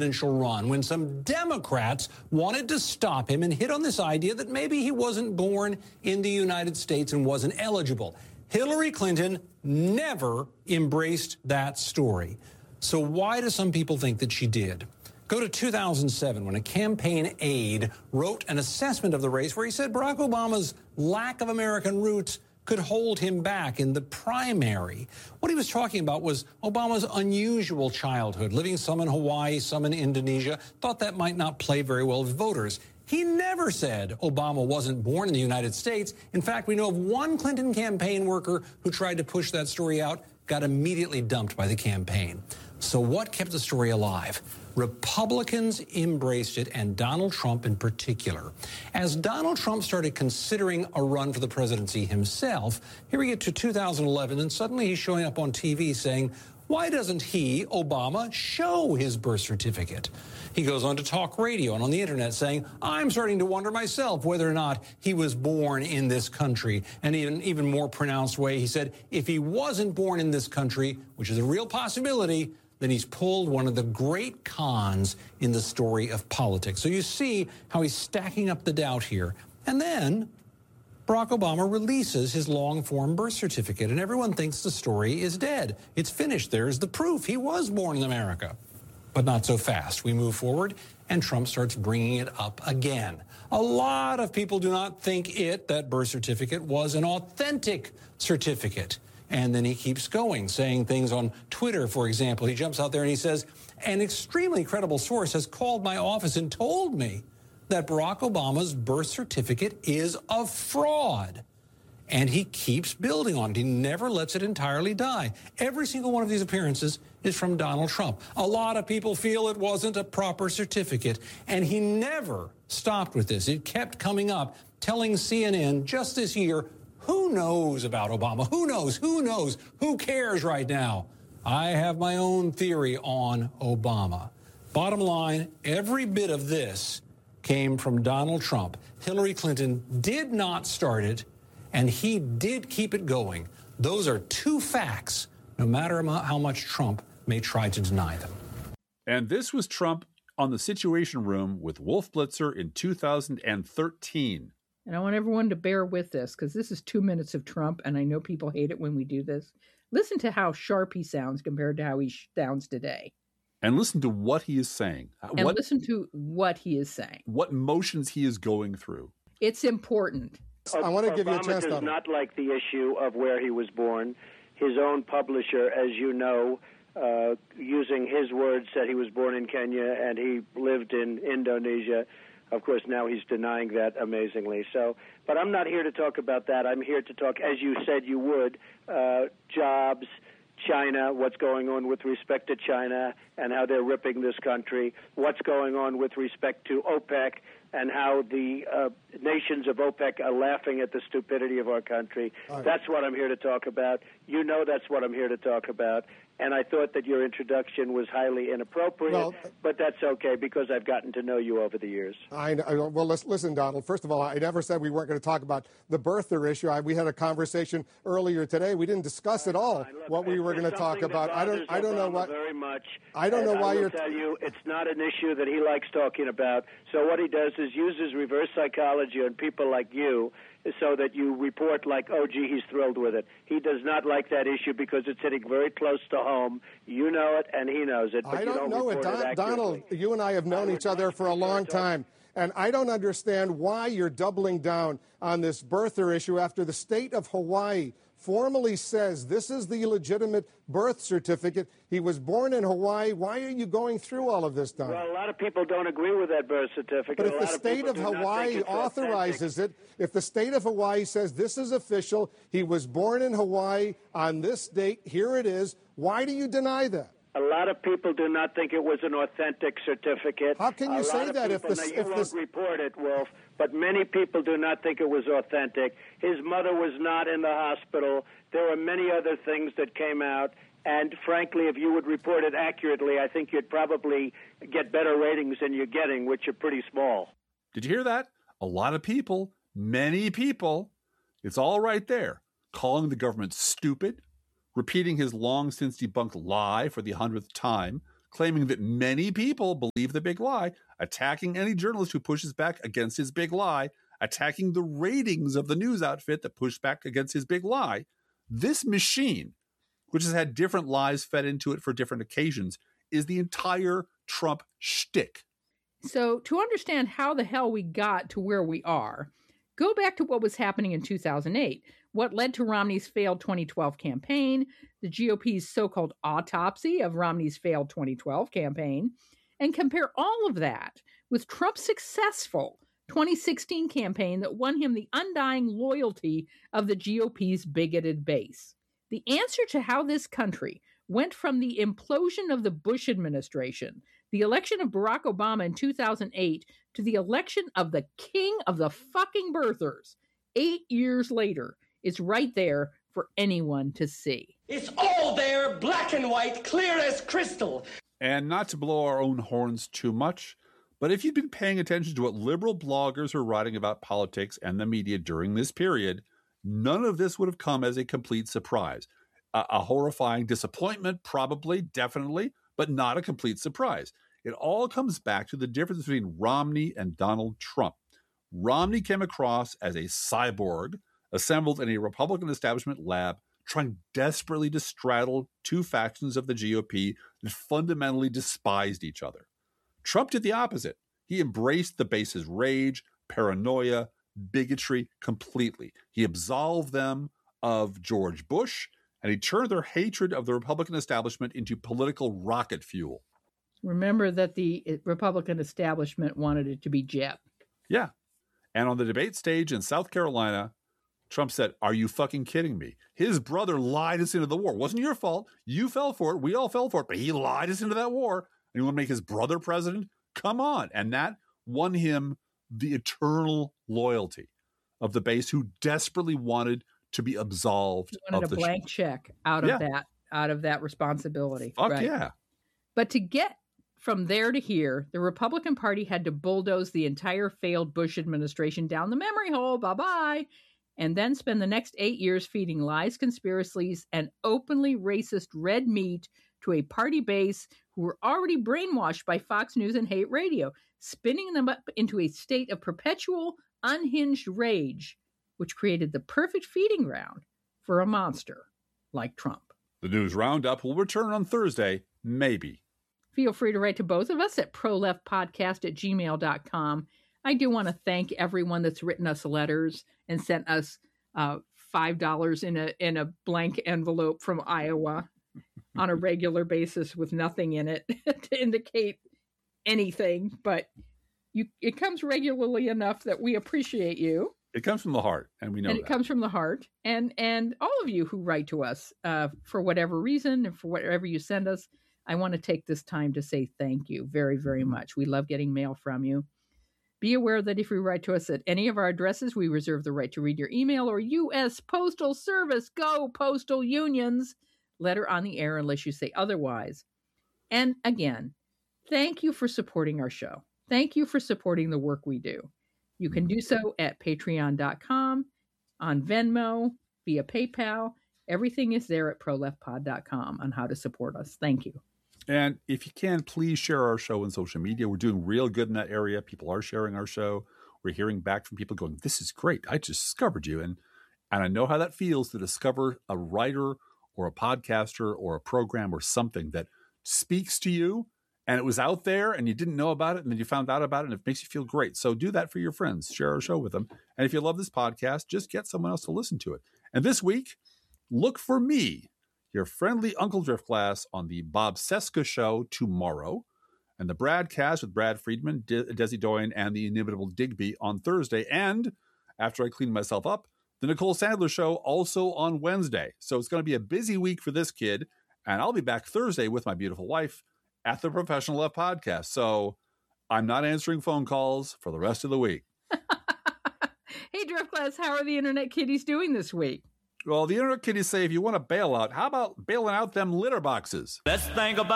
presidential run when some Democrats wanted to stop him and hit on this idea that maybe he wasn't born in the United States and wasn't eligible. Hillary Clinton never embraced that story. So why do some people think that she did? Go to 2007 when a campaign aide wrote an assessment of the race where he said Barack Obama's lack of American roots could hold him back in the primary. What he was talking about was Obama's unusual childhood, living some in Hawaii, some in Indonesia, thought that might not play very well with voters. He never said Obama wasn't born in the United States. In fact, we know of one Clinton campaign worker who tried to push that story out, got immediately dumped by the campaign. So what kept the story alive? Republicans embraced it, and Donald Trump in particular. As Donald Trump started considering a run for the presidency himself, here we get to 2011, and suddenly he's showing up on TV saying, why doesn't he, Obama, show his birth certificate? He goes on to talk radio and on the internet saying, I'm starting to wonder myself whether or not he was born in this country. And in an even more pronounced way, he said, if he wasn't born in this country, which is a real possibility, then he's pulled one of the great cons in the story of politics. So you see how he's stacking up the doubt here. And then Barack Obama releases his long-form birth certificate, and everyone thinks the story is dead. It's finished. There's the proof. He was born in America. But not so fast. We move forward, and Trump starts bringing it up again. A lot of people do not think that birth certificate was an authentic certificate. And then he keeps going, saying things on Twitter, for example. He jumps out there and he says, an extremely credible source has called my office and told me that Barack Obama's birth certificate is a fraud. And he keeps building on it. He never lets it entirely die. Every single one of these appearances is from Donald Trump. A lot of people feel it wasn't a proper certificate. And he never stopped with this. It kept coming up, telling CNN just this year, who knows about Obama? Who knows? Who knows? Who cares right now? I have my own theory on Obama. Bottom line, every bit of this came from Donald Trump. Hillary Clinton did not start it, and he did keep it going. Those are two facts, no matter how much Trump may try to deny them. And this was Trump on the Situation Room with Wolf Blitzer in 2013. And I want everyone to bear with this because this is 2 minutes of Trump, and I know people hate it when we do this. Listen to how sharp he sounds compared to how he sounds today. And listen to what he is saying. Listen to what he is saying. What motions he is going through. It's important. I want to give you a Obama chance. does not like the issue of where he was born. His own publisher, as you know, using his words, said he was born in Kenya and he lived in Indonesia. Of course, now he's denying that amazingly. So, but I'm not here to talk about that. I'm here to talk, as you said you would, jobs, China, what's going on with respect to China and how they're ripping this country, what's going on with respect to OPEC and how the nations of OPEC are laughing at the stupidity of our country. Right. That's what I'm here to talk about. You know that's what I'm here to talk about. And I thought that your introduction was highly inappropriate, but that's okay because I've gotten to know you over the years. Well, listen, Donald. First of all, I never said we weren't going to talk about the birther issue. We had a conversation earlier today. We didn't discuss at all what we were going to talk about. I don't know what very much. I don't know why you're. I will tell you, it's not an issue that he likes talking about. So what he does is uses reverse psychology on people like you, so that you report like, oh, gee, he's thrilled with it. He does not like that issue because it's hitting very close to home. You know it, and he knows it. But I don't know it. Donald, you and I have known each other for a long time, and I don't understand why you're doubling down on this birther issue after the state of Hawaii formally says this is the legitimate birth certificate. He was born in Hawaii. Why are you going through all of this, Donald? Well, a lot of people don't agree with that birth certificate. But if the state of Hawaii authorizes it, if the state of Hawaii says this is official, he was born in Hawaii on this date, here it is, why do you deny that? A lot of people do not think it was an authentic certificate. How can you say that if you won't report it, Wolf, but many people do not think it was authentic. His mother was not in the hospital. There were many other things that came out. And frankly, if you would report it accurately, I think you'd probably get better ratings than you're getting, which are pretty small. Did you hear that? A lot of people, many people, it's all right there, calling the government stupid, repeating his long since debunked lie for the 100th time, claiming that many people believe the big lie, attacking any journalist who pushes back against his big lie, attacking the ratings of the news outfit that pushed back against his big lie. This machine, which has had different lies fed into it for different occasions, is the entire Trump shtick. So to understand how the hell we got to where we are, go back to what was happening in 2008, what led to Romney's failed 2012 campaign, the GOP's so-called autopsy of Romney's failed 2012 campaign, and compare all of that with Trump's successful 2016 campaign that won him the undying loyalty of the GOP's bigoted base. The answer to how this country went from the implosion of the Bush administration, the election of Barack Obama in 2008, to the election of the king of the fucking birthers 8 years later is right there for anyone to see. It's all there, black and white, clear as crystal. And not to blow our own horns too much, but if you'd been paying attention to what liberal bloggers were writing about politics and the media during this period, none of this would have come as a complete surprise. A horrifying disappointment, probably, definitely, but not a complete surprise. It all comes back to the difference between Romney and Donald Trump. Romney came across as a cyborg assembled in a Republican establishment lab, trying desperately to straddle two factions of the GOP that fundamentally despised each other. Trump did the opposite. He embraced the base's rage, paranoia, bigotry completely. He absolved them of George Bush, and he turned their hatred of the Republican establishment into political rocket fuel. Remember that the Republican establishment wanted it to be Jeb. Yeah. And on the debate stage in South Carolina, Trump said, "Are you fucking kidding me? His brother lied us into the war. It wasn't your fault. You fell for it. We all fell for it. But he lied us into that war. And you want to make his brother president? Come on." And that won him the eternal loyalty of the base who desperately wanted to be absolved. He wanted a blank check out of that responsibility. Fuck right? Yeah. But to get from there to here, the Republican Party had to bulldoze the entire failed Bush administration down the memory hole, bye-bye, and then spend the next 8 years feeding lies, conspiracies, and openly racist red meat to a party base who were already brainwashed by Fox News and hate radio, spinning them up into a state of perpetual, unhinged rage, which created the perfect feeding ground for a monster like Trump. The News Roundup will return on Thursday, maybe. Feel free to write to both of us at proleftpodcast@gmail.com. I do want to thank everyone that's written us letters and sent us $5 in a blank envelope from Iowa on a regular basis with nothing in it to indicate anything. But it comes regularly enough that we appreciate you. It comes from the heart, and we know that. And it comes from the heart. And all of you who write to us for whatever reason and for whatever you send us, I want to take this time to say thank you very, very much. We love getting mail from you. Be aware that if you write to us at any of our addresses, we reserve the right to read your email or U.S. Postal Service. Go, Postal Unions. Letter on the air unless you say otherwise. And again, thank you for supporting our show. Thank you for supporting the work we do. You can do so at patreon.com, on Venmo, via PayPal. Everything is there at proleftpod.com on how to support us. Thank you. And if you can, please share our show on social media. We're doing real good in that area. People are sharing our show. We're hearing back from people going, "This is great. I just discovered you." And I know how that feels to discover a writer or a podcaster or a program or something that speaks to you, and it was out there and you didn't know about it, and then you found out about it, and it makes you feel great. So do that for your friends. Share our show with them. And if you love this podcast, just get someone else to listen to it. And this week, look for me, your friendly Uncle Driftglass, on the Bob Cesca Show tomorrow, and the Bradcast with Brad Friedman, Desi Doyen, and the inimitable Digby on Thursday. And after I clean myself up, the Nicole Sandler Show also on Wednesday. So it's going to be a busy week for this kid, and I'll be back Thursday with my beautiful wife at the Professional Left Podcast. So I'm not answering phone calls for the rest of the week. Hey, Driftglass, how are the Internet Kitties doing this week? Well, the Internet Kitties say if you want to bail out, how about bailing out them litter boxes? Let's think about